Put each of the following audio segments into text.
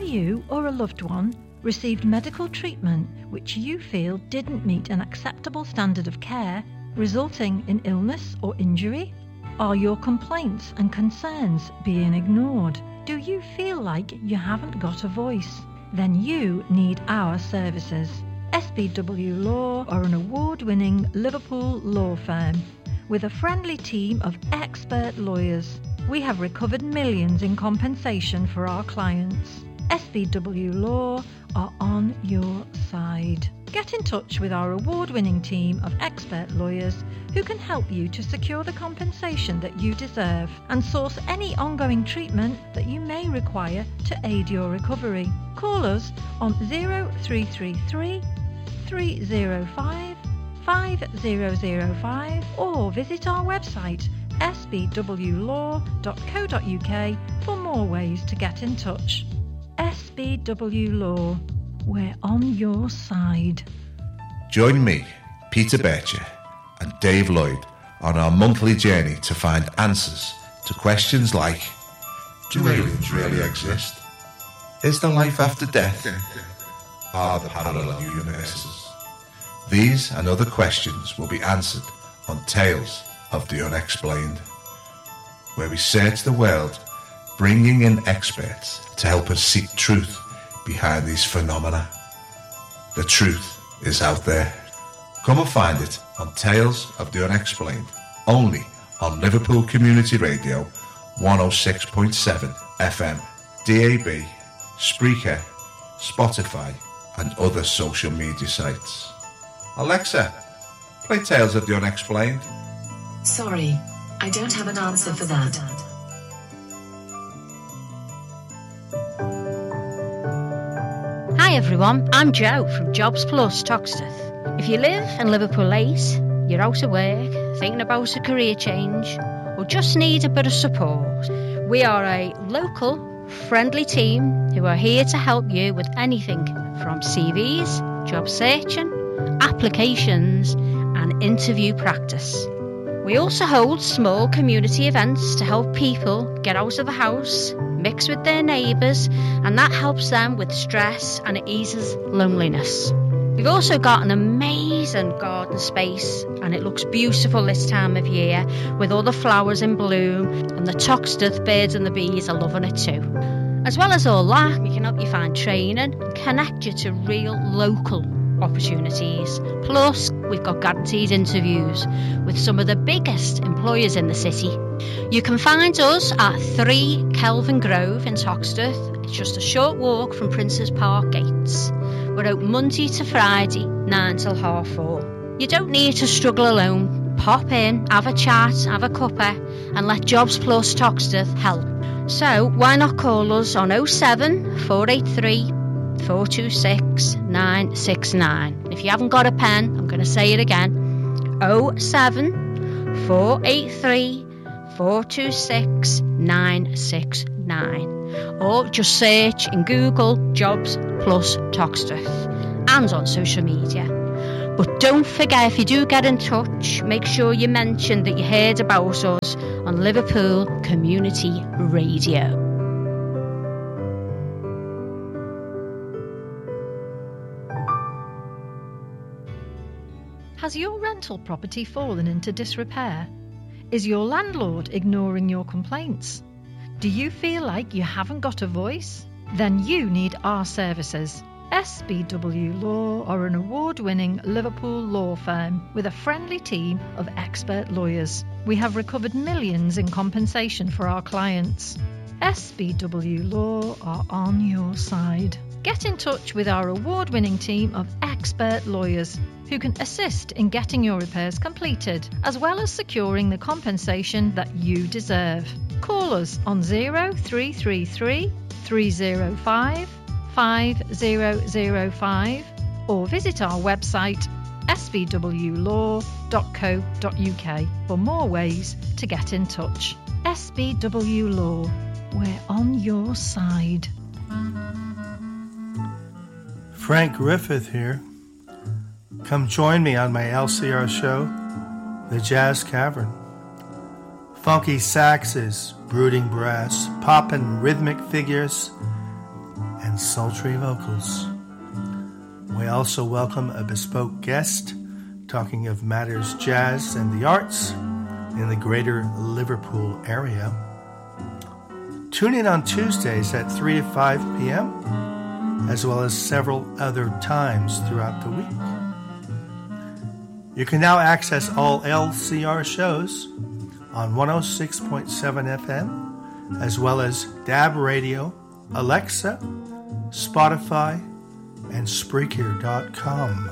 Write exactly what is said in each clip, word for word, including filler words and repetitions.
you or a loved one received medical treatment which you feel didn't meet an acceptable standard of care, resulting in illness or injury? Are your complaints and concerns being ignored? Do you feel like you haven't got a voice? Then you need our services. S B W Law are an award-winning Liverpool law firm with a friendly team of expert lawyers. We have recovered millions in compensation for our clients. S B W Law are on your side. Get in touch with our award-winning team of expert lawyers who can help you to secure the compensation that you deserve and source any ongoing treatment that you may require to aid your recovery. Call us on zero three three three, three zero five, five zero zero five or visit our website s b w law dot co dot u k for more ways to get in touch. S B W Law, we're on your side. Join me, Peter Bircher, and Dave Lloyd on our monthly journey to find answers to questions like: do aliens really exist? Is there life after death? Are there parallel universes? These and other questions will be answered on Tales of the Unexplained, where we search the world, bringing in experts to help us seek truth behind these phenomena. The truth is out there. Come and find it on Tales of the Unexplained, only on Liverpool Community Radio one oh six point seven F M, D A B, Spreaker, Spotify and other social media sites. Alexa, play Tales of the Unexplained. Sorry, I don't have an answer for that. Hi everyone, I'm Jo from Jobs Plus Toxteth. If you live in Liverpool eight, you're out of work, thinking about a career change, or just need a bit of support, we are a local, friendly team who are here to help you with anything from C Vs, job searching, applications and interview practice. We also hold small community events to help people get out of the house, mix with their neighbours, and that helps them with stress and it eases loneliness. We've also got an amazing garden space and it looks beautiful this time of year with all the flowers in bloom, and the Toxteth birds and the bees are loving it too. As well as all that, we can help you find training and connect you to real local opportunities. Plus, we've got guaranteed interviews with some of the biggest employers in the city. You can find us at three Kelvin Grove in Toxteth. It's just a short walk from Princes Park gates. We're open Monday to Friday, nine till half four. You don't need to struggle alone. Pop in, have a chat, have a cuppa, and let Jobs Plus Toxteth help. So why not call us on oh seven, four eight three, four two six, nine six nine. If you haven't got a pen, I'm going to say it again. oh seven, four eight three, four two six, nine six nine. Or just search in Google Jobs Plus Toxteth and on social media. But don't forget, if you do get in touch, make sure you mention that you heard about us on Liverpool Community Radio. Has your rental property fallen into disrepair? Is your landlord ignoring your complaints? Do you feel like you haven't got a voice? Then you need our services. S B W Law are an award-winning Liverpool law firm with a friendly team of expert lawyers. We have recovered millions in compensation for our clients. S B W Law are on your side. Get in touch with our award-winning team of expert lawyers who can assist in getting your repairs completed, as well as securing the compensation that you deserve. Call us on zero three three three, three zero five, five zero zero five or visit our website s b w law dot co dot u k for more ways to get in touch. S B W Law, we're on your side. Frank Griffith here. Come join me on my L C R show, The Jazz Cavern. Funky saxes, brooding brass, poppin' rhythmic figures, and sultry vocals. We also welcome a bespoke guest talking of matters jazz and the arts in the greater Liverpool area. Tune in on Tuesdays at three to five p.m., as well as several other times throughout the week. You can now access all L C R shows on one oh six point seven F M, as well as D A B Radio, Alexa, Spotify, and Spreaker dot com.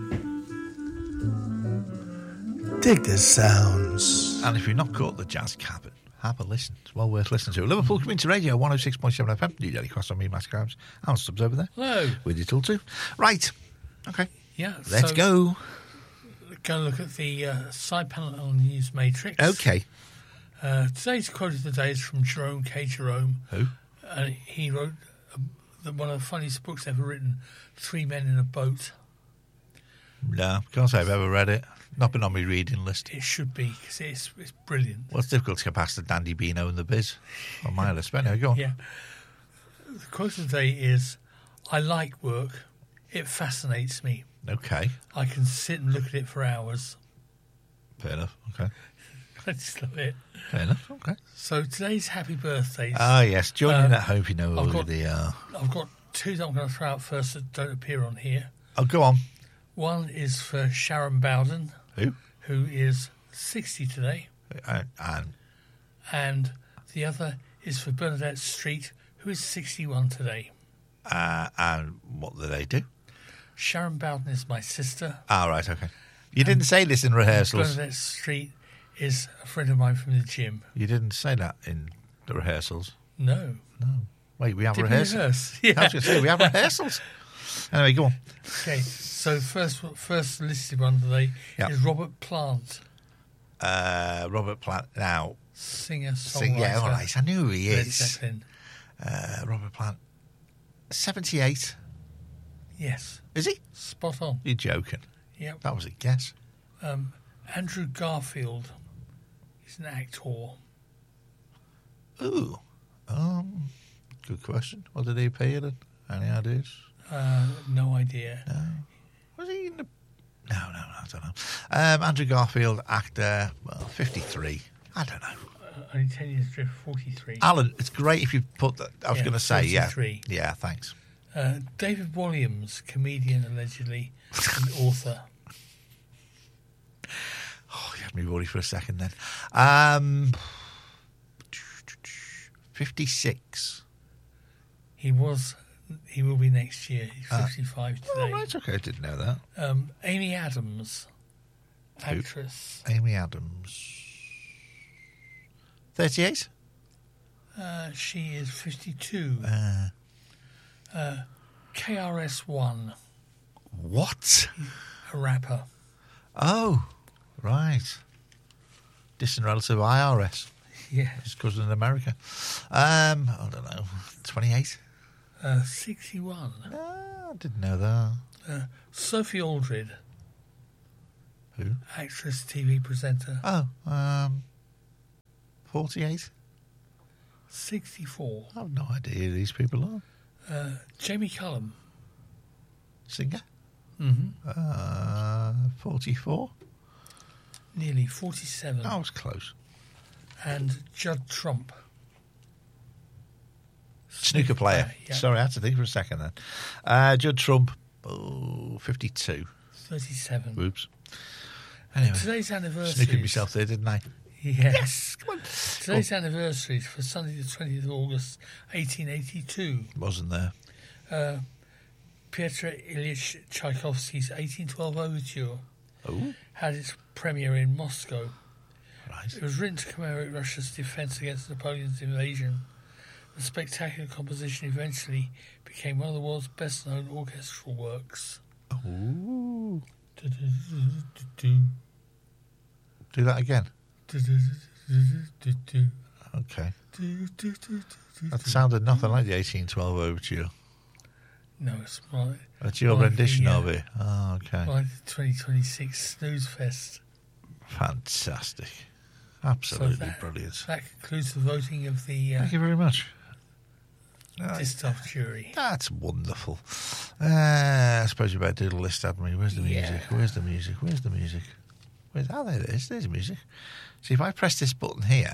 Dig the sounds. And if you've not caught the Jazz Cabin, have a listen. It's well worth listening to. Liverpool Community Radio, one oh six point seven F M. New Daily Cross on me, Matt Grimes. Alan Stubbs over there. Hello. With you till two. Right. Okay. Yeah. Let's so go. Go look at the uh, side panel on News Matrix. Okay. Uh, today's quote of the day is from Jerome K. Jerome. Who? Uh, he wrote uh, the, one of the funniest books ever written, Three Men in a Boat. No, can't say I've ever read it. Not been on my reading list. It should be, because it's, it's brilliant. Well, it's difficult to get past the Dandy Beano and the Biz on my list. But anyway, go on. Yeah. The quote of the day is, I like work. It fascinates me. Okay. I can sit and look at it for hours. Fair enough. Okay. I just love it. Fair enough. Okay. So today's happy birthdays. Ah, yes. Join Uh, in at home if you know I've who got- they are. I've got two that I'm going to throw out first that don't appear on here. Oh, go on. One is for Sharon Bowden, Who? who is sixty today, And, and and the other is for Bernadette Street, who is sixty-one today. uh, and what do they do? Sharon Bowden is my sister. Ah, right. Okay. You didn't say this in rehearsals. Bernadette Street is a friend of mine from the gym. You didn't say that in the rehearsals. No. Wait, we have Did we rehearsals. rehearse? I Yeah. was going to say we have rehearsals. Anyway, go on. Okay, so first first listed one today Yeah. is Robert Plant, Uh, Robert Plant. Now, singer, sing, songwriter. yeah, all right. I knew who he Led is. Zeppelin. Uh, Robert Plant. seventy-eight. Yes, Is he? spot on. You're joking. Yep. That was a guess. Um, Andrew Garfield. He's an actor. Ooh. Um, good question. What did he appear in? Any ideas? Uh, no idea. Was he in the... No, no, no, I don't know. Um, Andrew Garfield, actor, well, fifty-three. I don't know. Uh, only ten years drift, forty-three. Alan, it's great if you put that. I was Yeah, going to say, yeah. forty-three. Yeah, thanks. Uh, David Williams, comedian allegedly, and author. Oh, you had me worried for a second then. Um, fifty-six. He was, he will be next year. He's fifty-five Oh, today. right, okay, I didn't know that. Um, Amy Adams, Who? actress. Amy Adams. thirty-eight? Uh, she is fifty-two. Uh, K R S One, what? a rapper. Oh, right. Distant relative I R S. Yeah. His cousin in America. Um, I don't know. twenty-eight? Uh, sixty-one. Ah, I didn't know that. Uh, Sophie Aldred, Who? actress, T V presenter. Oh, um, forty-eight? sixty-four. I have no idea who these people are. Uh, Jamie Cullum, Singer? mm-hmm. Uh, forty-four? nearly forty-seven. I was close. And Judd Trump. Snooker player. yeah. Sorry, I had to think for a second then. Uh, Judd Trump, oh, fifty-two. thirty-seven. Whoops. Anyway, Today's anniversary. snookered myself there, didn't I? Yes. Come on. Today's anniversary is for Sunday the twentieth of August, eighteen eighty-two. Wasn't there. Uh, Piotr Ilyich Tchaikovsky's eighteen twelve Overture Oh, had its premiere in Moscow. right. It was written to commemorate Russia's defence against Napoleon's invasion. The spectacular composition eventually became one of the world's best-known orchestral works. Ooh. Do-do-do-do-do. Do that again. Do-do-do-do-do-do. Okay. Do-do-do-do-do-do. That sounded nothing like the eighteen twelve Overture. No, it's more like, That's your Like the, rendition uh, of it. Oh, okay. like the twenty twenty-six Snooze Fest. Fantastic. Absolutely So that- brilliant. That concludes the voting of the uh, Thank you very much. Uh, This stuff jury. That's wonderful. Uh, I suppose you better do the list, hadn't we? Where's the music? Yeah. Where's the music? Where's the music? Where's, oh, there it is. There's the music. See, if I press this button here,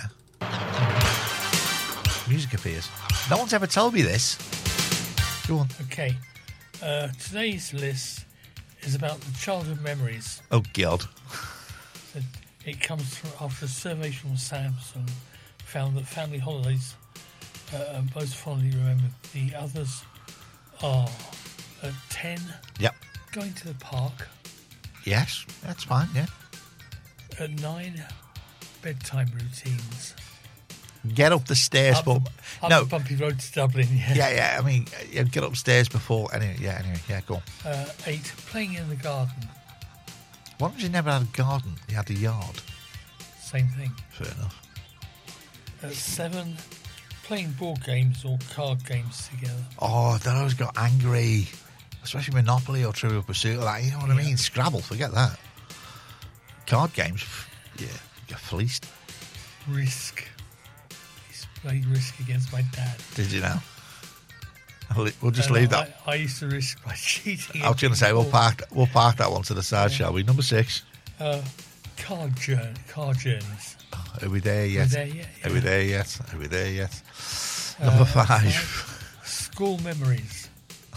music appears. No one's ever told me this. Go on. Okay. Uh, today's list is about the childhood memories. Oh, God. It comes from after a survey from Samsung found that family holidays uh, are most fondly remembered. The others are at ten, Yep. going to the park. Yes, that's fine, yeah. At nine, bedtime routines. Get up the stairs, Up, but... the, up no. the bumpy road to Dublin, yeah. Yeah, yeah, I mean, yeah, get upstairs before... Anyway, yeah, anyway, yeah, go on. Uh, eight, playing in the garden. Why don't you never had a garden? You had a yard. Same thing. Fair enough. At seven, playing board games or card games together. Oh, they always got angry. Especially Monopoly or Trivial Pursuit or that. You know what I mean? Scrabble, forget that. Card games, yeah, you get fleeced. Risk. I used to play Risk against my dad. Did you now? We'll just And leave I, that. I used to risk by cheating. I was going to say, we'll park, we'll park that one to the side, Yeah. shall we? Number six. Uh, car, journey, car journeys. Are we there yet? Are we there yet? Are we Yeah. there yet? Are we there yet? Number Uh, five. School memories.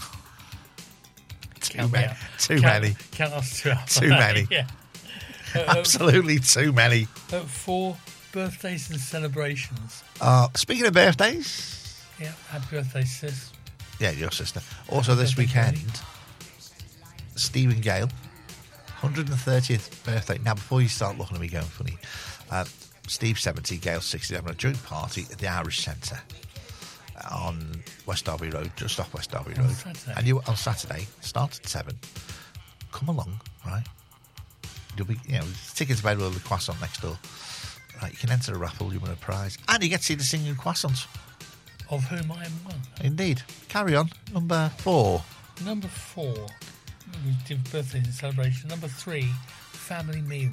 Too Count me many. out. Too count, many. Count us two out. Too many. Yeah. Uh, Absolutely too many. At four, birthdays and celebrations. Uh, speaking of birthdays, Yeah, happy birthday, sis. yeah, your sister. Also this Happy birthday, weekend, Stephen Gale, one hundred thirtieth birthday. Now, before you start looking at me going funny, uh, Steve seventy, Gale sixty, having a joint party at the Irish Centre on West Derby Road, just off West Derby On Road. Saturday. And you on Saturday, start at seven. Come along, right? You'll be, you know, tickets available at the croissant next door. Right, you can enter a raffle, you win a prize, and you get to see the singing croissants. Of whom I am one. Indeed. Carry on. Number four. Number four, we did birthdays and celebrations. Number three, family meals.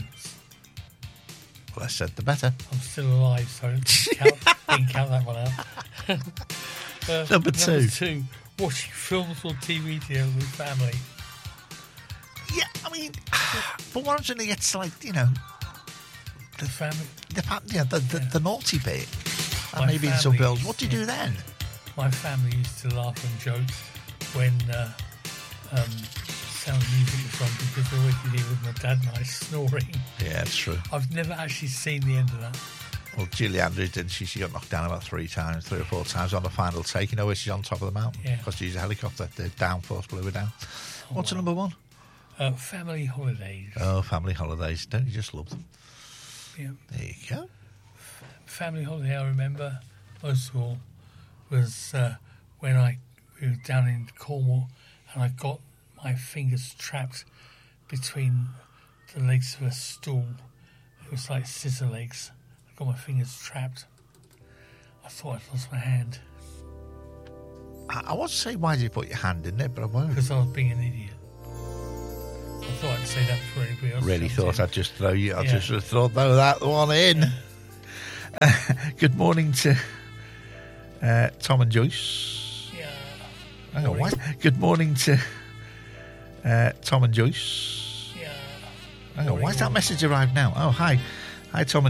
Less said, the better. I'm still alive, so I didn't count, didn't count that one out. Uh, Number two. Number two, watching films or T V together with family. Yeah, I mean, but once it gets like, you know, The family. the pa- yeah, the, the, Yeah. the naughty bit, and My maybe in some family bills, is- what do you do then? My family used to laugh and joke when uh, um, sound music was on because all we could hear was my dad and I snoring. Yeah, it's true. I've never actually seen the end of that. Well, Julie Andrews did. She, she got knocked down about three times, three or four times on the final take. You know where she's on top of the mountain? Yeah. Because she used a helicopter. The downforce blew her down. What's wow. the number one? Uh, family holidays. Oh, family holidays. Don't you just love them? Yeah. There you go. Family holiday I remember most of all was uh, when I we were down in Cornwall and I got my fingers trapped between the legs of a stool. It was like scissor legs. I got my fingers trapped. I thought I'd lost my hand I, I want to say, why did you put your hand in it, but I won't. because I was being an idiot. I thought I'd say that before anybody else. Really jumped thought in. I'd just throw you. I Yeah. just throw that one in. Good morning to uh, Tom and Joyce. Yeah. Hang on, why? Good morning to uh, Tom and Joyce. Yeah. Hang on, why has that message arrived now? Oh, hi. Hi, Tom and